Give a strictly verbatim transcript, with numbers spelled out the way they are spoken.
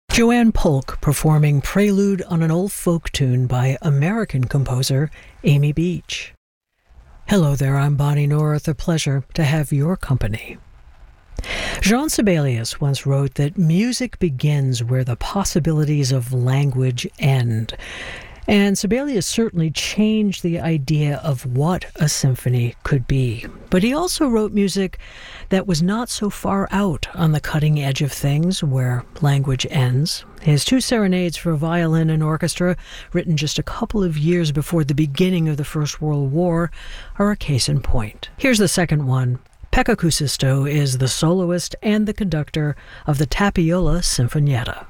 Joanne Polk performing Prelude on an Old Folk Tune by American composer Amy Beach. Hello there, I'm Bonnie North. A pleasure to have your company. Jean Sibelius once wrote that music begins where the possibilities of language end. And Sibelius certainly changed the idea of what a symphony could be. But he also wrote music that was not so far out on the cutting edge of things where language ends. His two serenades for violin and orchestra, written just a couple of years before the beginning of the First World War, are a case in point. Here's the second one. Pekka Kuusisto is the soloist and the conductor of the Tapiola Sinfonietta.